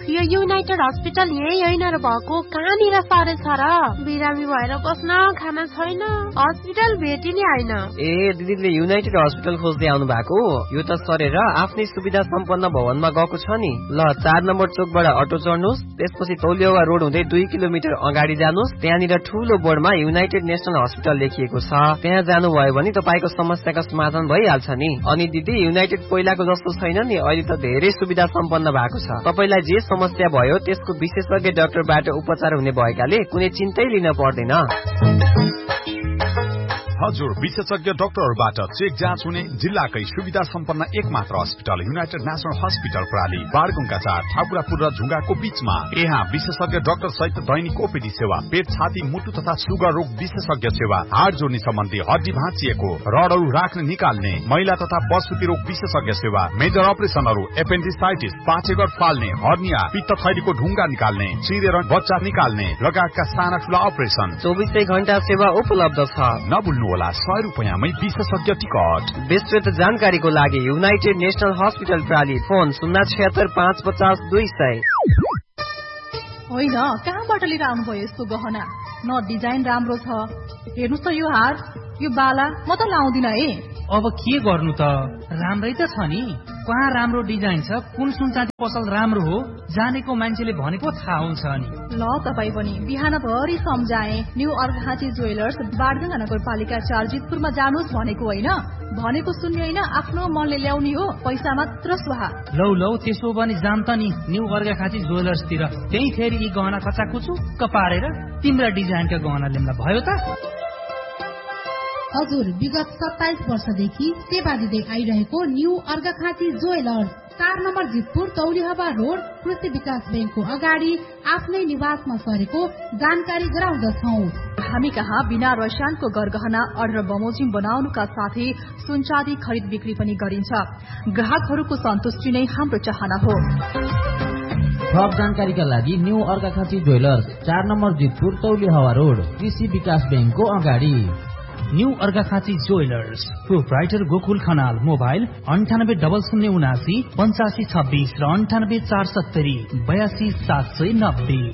यो United hospital यही होइन र भएको, कहाँनिर सरे छ र? बिरामी भएर बस्न खाना छैन, हस्पिटल भेटिने होइन। ए दिदीले युनाइटेड हस्पिटल खोज्दै आउनु भएको? यो त सरेर आफ्नै सुविधा सम्पन्न भवनमा गएको छ नि। ल 4 नम्बर चोकबाट अटो चढ्नुस्, त्यसपछि तौलिया रोड हुँदै 2 किलोमिटर अगाडि जानुस्, त्यहाँनिर ठूलो बोर्डमा युनाइटेड नेशनल हस्पिटल लेखिएको छ। त्यहाँ जानुभयो भने तपाईको समस्याको समाधान भइहाल्छ नि। अनि दिदी युनाइटेड पहिलाको जस्तो छैन नि, अहिले त धेरै सुविधा सम्पन्न भएको छ। तपाईलाई जे समस्या भयो त्यसको विशेषज्ञ डाक्टरबाट उपचार हुने भएकाले कुनै चिन्तै लिन पर्दैन। हजुर, विशेषज्ञ डाक्टरबाट चेक जाँच हुने जिल्लाकै सुविधा सम्पन्न एकमात्र अस्पताल युनाइटेड नेशनल हस्पिटल प्राली, बारगुङका 4, ठाकुरापुर र झुङ्गाको बीचमा। यहाँ विशेषज्ञ डाक्टर सहित दैनिक ओपीडी सेवा, पेट, छाती, मुटु तथा सुगर रोग विशेषज्ञ सेवा, हाड जोड्ने सम्बन्धी हड्डी भाँचिएको, रडहरू राख्ने निकाल्ने, महिला तथा प्रसुति रोग विशेषज्ञ सेवा, मेजर अपरेसनहरू, एपेन्डिसाइटिस, पाचेघर फाल्ने, हर्निया, पित्त थैलीको ढुङ्गा निकाल्ने, चिरेर बच्चा निकाल्ने लगायतका साना ठुला अपरेसन 24 घण्टा सेवा उपलब्ध छ। नभुल्नु 100 रुपैयाँमै विशेषज्ञ टिकट। विस्तृत जानकारीको लागि युनाइटेड नेशनल हस्पिटल प्राली, फोन 076 550 200। होइन, कहाँबाट लिएर आउनुभयो यस्तो गहना? न डिजाइन राम्रो छ, हेर्नुहोस् त यो हार, यो बाला म त लाउँदिन है। अब के गर्नु त, राम्रै त छ नि। कहाँ राम्रो डिजाइन छ, कुन सुनचाँदी पसल राम्रो हो, जानेको मान्छेले भनेको थाहा हुन्छ नि। ल तपाई पनि बिहान भरि सम्झाए, न्यू अर्घाँची ज्वेलर्स, बारगंगा नगरपालिका 4 जितपुरमा जानुस् भनेको होइन, भनेको सुन्ने होइन, आफ्नो मनले ल्याउने हो, पैसा मात्र सुहा। लौ त्यसो भने जाम त नि न्यू अर्घाँची ज्वेलर्सतिर, त्यही फेरि यी गहना कचाकुचुक्क पारेर तिम्रा डिजाइनका गहना ल्याउँदा भयो त। हजुर, विगत 27 वर्षदेखि सेवा दिँदै आइरहेको new Arghakhanchi jewellers, 4 number Jitpur, तौलिहवा road, कृषि विकास बैंकको अगाडि आफ्नै निवासमा सरेको जानकारी गराउँदछौ। हामी कहाँ बिना रसायनको गरगहना अर्डर बमोजिम बनाउनुका साथै सुनचाँदी खरिद बिक्री पनि गरिन्छ। ग्राहकहरूको सन्तुष्टि नै हाम्रो चाहना हो। थप जानकारीका लागि new Arghakhanchi jewellers, 4 number Jitpur, तौलिहवा road, कृषि विकास बैंकको अगाडि। New Arghakhanchi jewellers, proprietor Gokul Khanal, mobile 980079 8526 र 9847 82 790।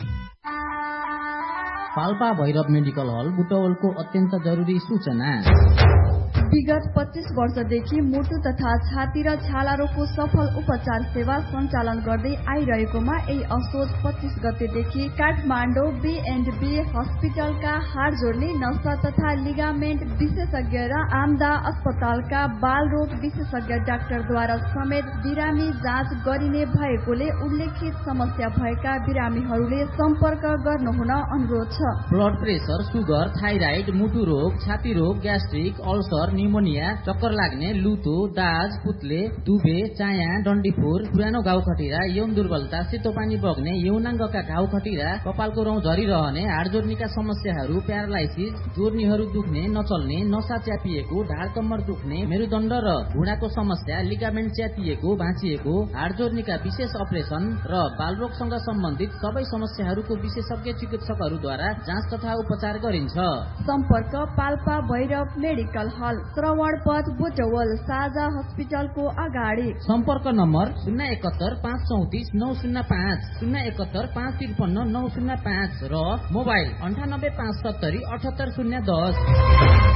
पाल्पा भैरव मेडिकल हल बुटवलको अत्यन्त जरुरी सूचना। विगत 25 वर्षदेखि मुटु तथा छाती र छाला रोगको सफल उपचार सेवा सञ्चालन गर्दै आइरहेकोमा यही असोज 25 गतेदेखि काठमाडौँ B&B हस्पिटलका हाड जोड्ने, नसा तथा लिगामेन्ट विशेषज्ञ र आमदा अस्पतालका बाल रोग विशेषज्ञ डाक्टरद्वारा समेत बिरामी जाँच गरिने भएकोले उल्लेखित समस्या भएका बिरामीहरूले सम्पर्क गर्नुहुन अनुरोध छ। ब्लड प्रेसर, सुगर, थाइराइड, मुटु रोग, छाती रोग, ग्यास्ट्रिक, अल्सर, निमोनिया, चक्कर लाग्ने, लुतो, दाज, पुत्ले, दुबे, चाया, डन्डीफोर, पुरानो घाउ खटिरा, यौन दुर्बलता, सेतो पानी बग्ने, यौनाङ्गका घाउ खटिरा, कपालको रौँ झरिरहने, हाड जोड्नेका समस्याहरू, प्यारालाइसिस, जोर्नीहरू दुख्ने, नचल्ने, नसा च्यापिएको, ढाड कम्मर दुख्ने, मेरुदण्ड र घुँडाको समस्या, लिगामेन्ट च्यापिएको, भाँचिएको, हाड जोड्नेका विशेष अपरेसन र बालरोगसँग सम्बन्धित सबै समस्याहरूको विशेषज्ञ चिकित्सकहरूद्वारा जाँच तथा उपचार गरिन्छ। सम्पर्क पाल्पा भैरव मेडिकल हल, श्रवण पथ, बुटवल, साझा हस्पिटलको अगाडि। सम्पर्क नम्बर 071 534 905, 071 553 905 र मोबाइल 98 570 78 010।